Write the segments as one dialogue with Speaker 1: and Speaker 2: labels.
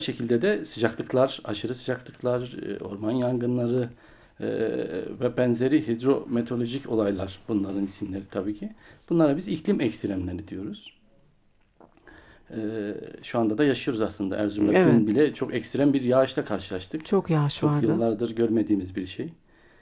Speaker 1: şekilde de sıcaklıklar, aşırı sıcaklıklar, orman yangınları ve benzeri hidrometeorolojik olaylar, bunların isimleri tabii ki. Bunlara biz iklim ekstremleri diyoruz. Şu anda da yaşıyoruz aslında. Erzurum'da
Speaker 2: Evet.
Speaker 1: dün bile çok ekstrem bir yağışla karşılaştık.
Speaker 2: Çok yağış
Speaker 1: Çok
Speaker 2: vardı.
Speaker 1: yıllardır görmediğimiz bir şey.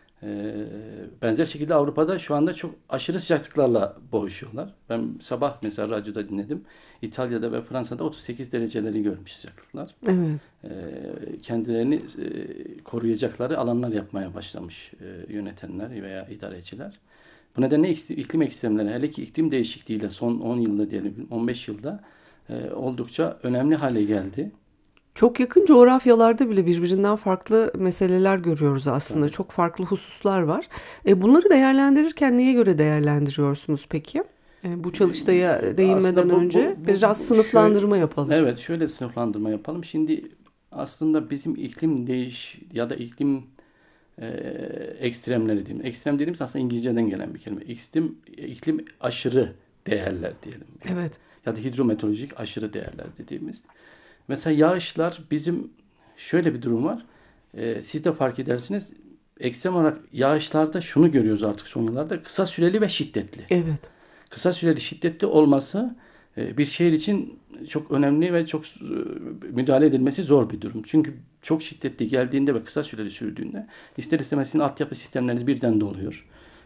Speaker 1: Benzer şekilde Avrupa'da şu anda çok aşırı sıcaklıklarla boğuşuyorlar. Ben sabah mesela radyoda dinledim. İtalya'da ve Fransa'da 38 dereceleri görmüş sıcaklıklar.
Speaker 2: Evet.
Speaker 1: Ee, Kendilerini koruyacakları alanlar yapmaya başlamış yönetenler veya idareciler. Bu nedenle iklim ekstremleri, hele ki iklim değişikliğiyle son 10 yılda diyelim 15 yılda oldukça önemli hale geldi.
Speaker 2: Çok yakın coğrafyalarda bile birbirinden farklı meseleler görüyoruz aslında.
Speaker 1: Tabii.
Speaker 2: Çok farklı hususlar var. Bunları değerlendirirken neye göre değerlendiriyorsunuz peki? Bu çalıştaya değinmeden
Speaker 1: Aslında
Speaker 2: önce biraz
Speaker 1: şöyle,
Speaker 2: sınıflandırma yapalım.
Speaker 1: evet, şöyle sınıflandırma yapalım. Şimdi aslında bizim iklim ya da iklim e, ekstremleri diyeyim. Ekstrem dediğimiz aslında İngilizceden gelen bir kelime. İklim aşırı değerler diyelim. Yani.
Speaker 2: Evet.
Speaker 1: Ya da hidrometeorolojik aşırı değerler dediğimiz. Mesela yağışlar bizim şöyle bir durum var. Siz de fark edersiniz. Ekstrem olarak yağışlarda şunu görüyoruz artık son yıllarda. Kısa süreli ve şiddetli.
Speaker 2: Evet.
Speaker 1: Kısa süreli şiddetli olması bir şehir için çok önemli ve çok müdahale edilmesi zor bir durum. Çünkü çok şiddetli geldiğinde ve kısa süreli sürdüğünde ister istemez sizin altyapı sistemleriniz birden doluyor.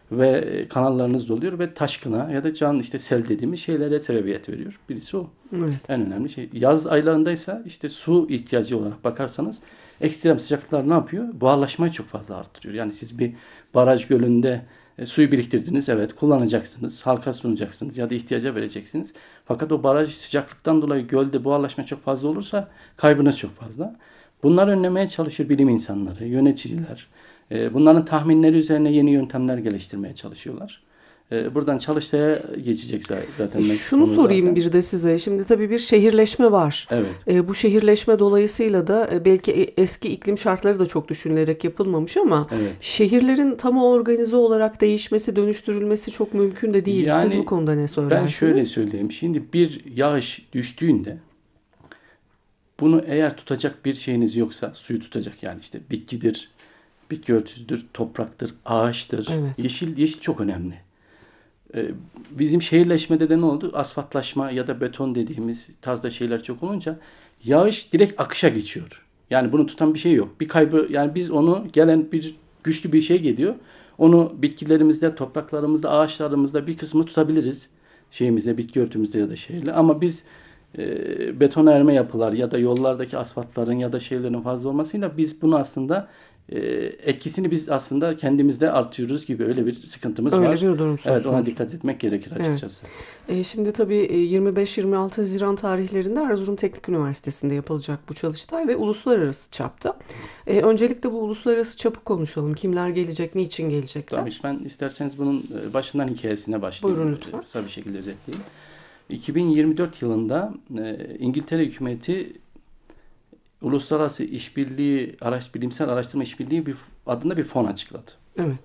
Speaker 1: Ve kanallarınız doluyor ve taşkına ya da işte sel dediğimiz şeylere sebebiyet veriyor. Birisi o.
Speaker 2: Evet.
Speaker 1: En önemli şey. Yaz aylarındaysa işte su ihtiyacı olarak bakarsanız ekstrem sıcaklıklar ne yapıyor? Buharlaşmayı çok fazla arttırıyor. Yani siz bir baraj gölünde suyu biriktirdiniz. Evet, kullanacaksınız. Halka sunacaksınız ya da ihtiyaca vereceksiniz. Fakat o baraj sıcaklıktan dolayı gölde buharlaşma çok fazla olursa kaybınız çok fazla. Bunları önlemeye çalışıyor bilim insanları, yöneticiler. Bunların tahminleri üzerine yeni yöntemler geliştirmeye çalışıyorlar. Buradan çalıştaya geçecek zaten
Speaker 2: Şunu
Speaker 1: konu
Speaker 2: sorayım
Speaker 1: zaten.
Speaker 2: bir de size. Şimdi tabii bir şehirleşme var.
Speaker 1: Evet.
Speaker 2: Bu şehirleşme dolayısıyla da belki eski iklim şartları da çok düşünülerek yapılmamış ama
Speaker 1: Evet.
Speaker 2: şehirlerin tam organize olarak değişmesi, dönüştürülmesi çok mümkün de değil. Siz bu
Speaker 1: Yani
Speaker 2: konuda ne
Speaker 1: ben şöyle
Speaker 2: söylersiniz?
Speaker 1: söyleyeyim. Şimdi bir yağış düştüğünde bunu eğer tutacak bir şeyiniz yoksa, suyu tutacak yani işte bitkidir, bitki örtüsüdür, topraktır, ağaçtır.
Speaker 2: Evet.
Speaker 1: Yeşil çok önemli. Ee, Bizim şehirleşmede de ne oldu? Asfaltlaşma ya da beton dediğimiz tarzda şeyler çok olunca yağış direkt akışa geçiyor. Yani bunu tutan bir şey yok. Bir kaybı, yani biz onu gelen bir güçlü bir şey geliyor. Onu bitkilerimizde, topraklarımızda, ağaçlarımızda bir kısmı tutabiliriz. Şeyimizde, bitki örtümüzde ya da şeyle. Ama biz beton erme yapılar ya da yollardaki asfaltların ya da şeylerin fazla olmasıyla biz bunu aslında e, etkisini biz aslında kendimizde artıyoruz gibi, öyle bir sıkıntımız
Speaker 2: Öyle
Speaker 1: var.
Speaker 2: bir durum söz
Speaker 1: Evet, ona
Speaker 2: konusu.
Speaker 1: dikkat etmek gerekir
Speaker 2: Evet.
Speaker 1: açıkçası.
Speaker 2: Şimdi tabii 25-26 Haziran tarihlerinde Erzurum Teknik Üniversitesi'nde yapılacak bu çalıştay ve uluslararası çapta. Öncelikle bu uluslararası çapı konuşalım. Kimler gelecek, niçin
Speaker 1: Tabii
Speaker 2: gelecekler?
Speaker 1: ben isterseniz bunun başından hikayesine başlayayım.
Speaker 2: Buyurun lütfen.
Speaker 1: Kısa bir şekilde özetleyeyim. 2024 yılında İngiltere hükümeti Uluslararası İşbirliği Bilimsel Araştırma İşbirliği adında bir fon açıkladı.
Speaker 2: Evet.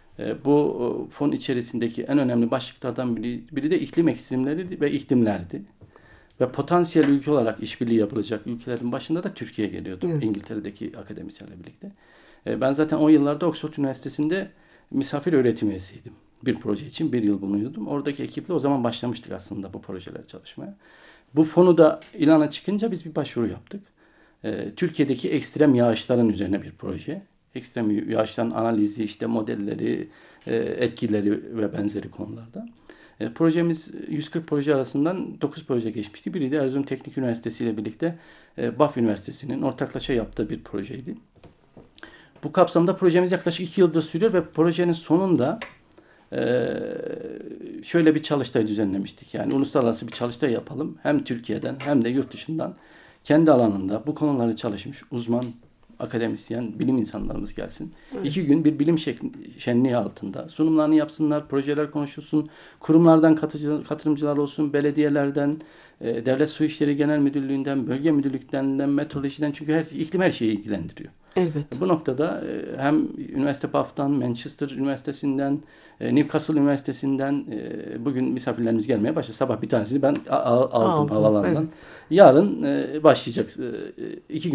Speaker 1: Bu fon içerisindeki en önemli başlıklardan biri de iklim ekstremleri ve iklimlerdi. Ve potansiyel ülke olarak işbirliği yapılacak ülkelerin başında da Türkiye geliyordu.
Speaker 2: Evet.
Speaker 1: İngiltere'deki akademisyenle birlikte. Ben zaten o yıllarda Oxford Üniversitesi'nde misafir öğretim üyesiydim. Bir proje için bir yıl bulunuyordum. Oradaki ekiple o zaman başlamıştık aslında bu projeler çalışmaya. Bu fonu da ilana çıkınca biz bir başvuru yaptık. Türkiye'deki ekstrem yağışların üzerine bir proje. Ekstrem yağışların analizi, işte modelleri, etkileri ve benzeri konularda. Projemiz 140 proje arasından 9 proje geçmişti. Biri de Erzurum Teknik Üniversitesi ile birlikte BAF Üniversitesi'nin ortaklaşa yaptığı bir projeydi. Bu kapsamda projemiz yaklaşık 2 yıldır sürüyor ve projenin sonunda şöyle bir çalıştay düzenlemiştik. Yani uluslararası bir çalıştay yapalım. Hem Türkiye'den hem de yurt dışından kendi alanında bu konuları çalışmış uzman, akademisyen, bilim insanlarımız gelsin.
Speaker 2: Evet.
Speaker 1: 2 gün bir bilim şenliği altında sunumlarını yapsınlar, projeler konuşulsun, kurumlardan katılımcılar olsun, belediyelerden, Devlet Su İşleri Genel Müdürlüğü'nden, bölge müdürlüklerinden, meteorolojiden, çünkü iklim her şeyi ilgilendiriyor.
Speaker 2: Elbette.
Speaker 1: Bu noktada hem Üniversite Bath'tan, Manchester Üniversitesi'nden, Newcastle Üniversitesi'nden bugün misafirlerimiz gelmeye başladı. Sabah bir tanesini ben aldım
Speaker 2: Aldınız,
Speaker 1: havalandan.
Speaker 2: evet.
Speaker 1: Yarın başlayacak. 2